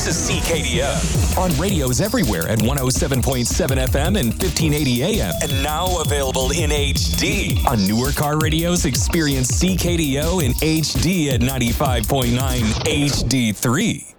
This is CKDO on radios everywhere at 107.7 FM and 1580 AM. And now available in HD. On newer car radios, experience CKDO in HD at 95.9 HD3.